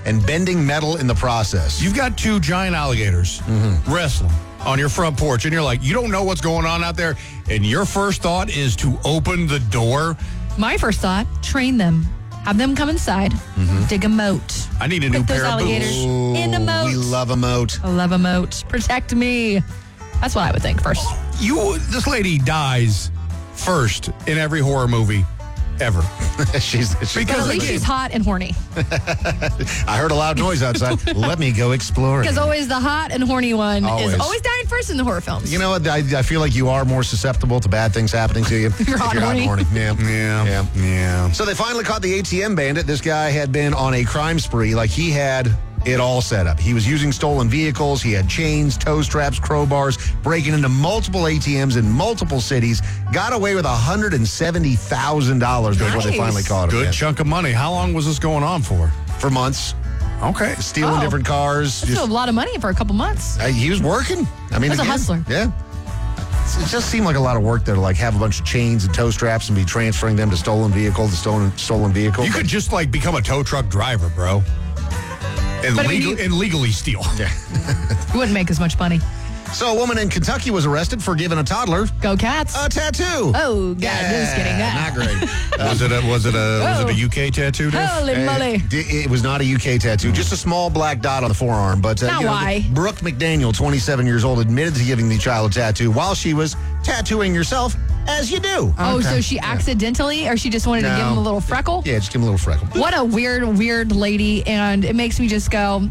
and bending metal in the process. You've got two giant alligators wrestling on your front porch, and you're like, you don't know what's going on out there, and your first thought is to open the door. My first thought, train them. Have them come inside, dig a moat. I need a new Put those pair of alligators boots. in a moat. We love a moat. I love a moat. Protect me. That's what I would think first. This lady dies first in every horror movie ever. she's But at Because least she's hot and horny. I heard a loud noise outside. Let me go exploring. Because always the hot and horny one Always. is always dying first in the horror films. You know what? I feel like you are more susceptible to bad things happening to you. You're hot and horny. Yeah. So they finally caught the ATM bandit. This guy had been on a crime spree. Like, he had it all set up. He was using stolen vehicles. He had chains, toe straps, crowbars, breaking into multiple ATMs in multiple cities. Got away with $170,000 before they finally caught him. Good Yeah. chunk of money. How long was this going on for? For months. Okay. Stealing different cars. That's a lot of money for a couple months. He was working. I mean, As a again, hustler. Yeah. It just seemed like a lot of work there to like have a bunch of chains and toe straps and be transferring them to stolen vehicle to stolen vehicle. You could just like become a tow truck driver, bro. And, But I mean, and legally steal. You wouldn't make as much money. So a woman in Kentucky was arrested for giving a toddler Go Cats. a tattoo. Oh, God, just kidding. Not great. Was it a UK tattoo? Dave? Holy moly. It was not a UK tattoo, just a small black dot on the forearm. But Now why? Brooke McDaniel, 27 years old, admitted to giving the child a tattoo while she was tattooing herself, as you do. Oh, so she accidentally, or she just wanted to give him a little freckle? Yeah, just give him a little freckle. What a weird lady, and it makes me just go,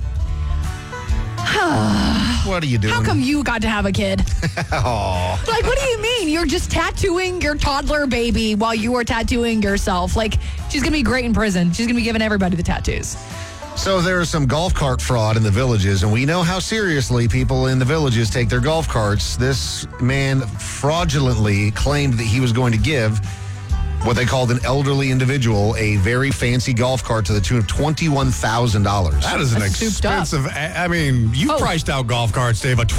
What are you doing? how come you got to have a kid? Aw. Like, what do you mean? You're just tattooing your toddler baby while you are tattooing yourself. Like, she's going to be great in prison. She's going to be giving everybody the tattoos. So there is some golf cart fraud in the villages, and we know how seriously people in the villages take their golf carts. This man fraudulently claimed that he was going to give what they called an elderly individual a very fancy golf cart to the tune of $21,000. That is an That's souped up. expensive. I mean, you priced out golf carts, Dave. A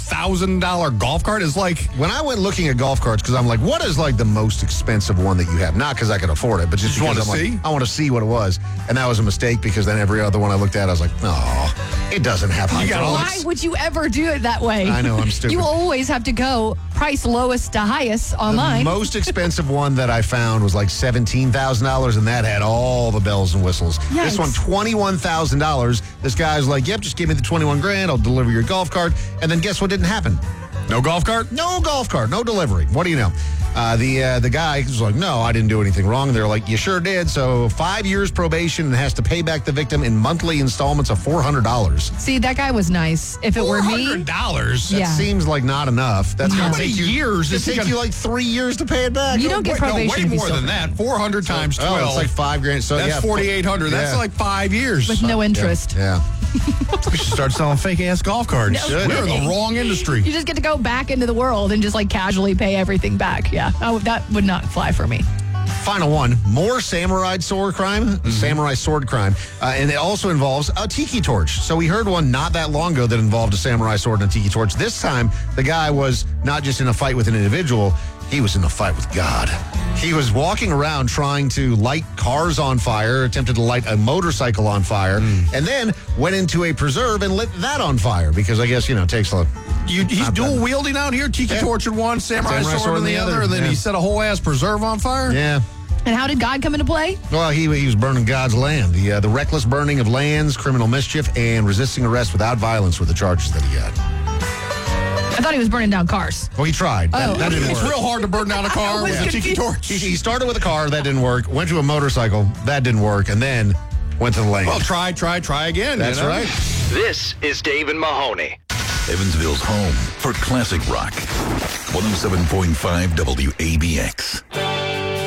$21,000 golf cart is like. When I went looking at golf carts, because I'm like, what is like the most expensive one that you have? Not because I could afford it, but just You because wanna I'm see? like, I want to see what it was. And that was a mistake because then every other one I looked at, I was like, oh, it doesn't have high gotta quality. Why would you ever do it that way? I know, I'm stupid. You always have to go price lowest to highest online. The most expensive one that I found was like $17,000, and that had all the bells and whistles. This one, Yikes. $21,000. This guy's like, yep, just give me the 21 grand. I'll deliver your golf cart. And then guess what didn't happen? No golf cart? No golf cart, no delivery. What do you know? The guy was like, no, I didn't do anything wrong. They're like, you sure did. So 5 years probation and has to pay back the victim in monthly installments of $400. See, that guy was nice. If it were me, $400? Yeah. That seems like not enough. That's How gonna many take you years It is he takes gonna- you like 3 years to pay it back. You don't get probation way if you more still than that. 400 times 12. Oh, it's like $5,000. So That's yeah, 4,800. That's yeah. like 5 years. with no interest. Yeah. We should start selling fake ass golf carts. No We're in kidding. the wrong industry. You just get to go back into the world and just like casually pay everything back. Yeah, that would not fly for me. Final one, more samurai sword crime, samurai sword crime, and it also involves a tiki torch. So we heard one not that long ago that involved a samurai sword and a tiki torch. This time, the guy was not just in a fight with an individual, he was in a fight with God. He was walking around trying to light cars on fire, attempted to light a motorcycle on fire, and then went into a preserve and lit that on fire because I guess, it takes a... He's dual wielding out here. Tiki Yeah. torch in one, samurai sword in the other, and then he set a whole ass preserve on fire. Yeah. And how did God come into play? Well, he was burning God's land. The reckless burning of lands, criminal mischief, and resisting arrest without violence were the charges that he had. I thought he was burning down cars. Well, he tried. That didn't It's work. real hard to burn down a car I was with a tiki confused. torch. He started with a car, that didn't work. Went to a motorcycle, that didn't work, and then went to the land. Well, try again. That's you know? right. This is Dave and Mahoney. Evansville's home for classic rock. 107.5 WABX.